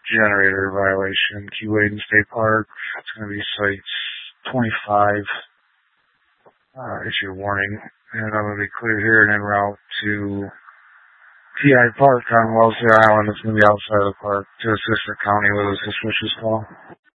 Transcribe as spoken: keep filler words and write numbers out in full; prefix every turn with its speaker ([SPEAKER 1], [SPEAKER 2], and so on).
[SPEAKER 1] generator violation, Keewaydin State Park. It's going to be site twenty-five. Uh, issue warning. And I'm going to be clear here and en route to T I Park on Wellesley Island. It's going to be outside of the park to assist the county with a suspicious call.